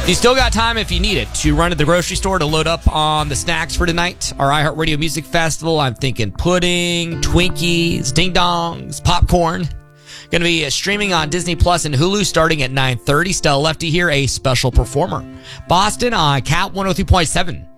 You still got time if you need it to run to the grocery store to load up on the snacks for tonight. Our iHeartRadio Music Festival. I'm thinking pudding, Twinkies, ding dongs, popcorn. Going to be streaming on Disney Plus and Hulu starting at 9:30. Still left to hear a special performer. Boston on Cat 103.7.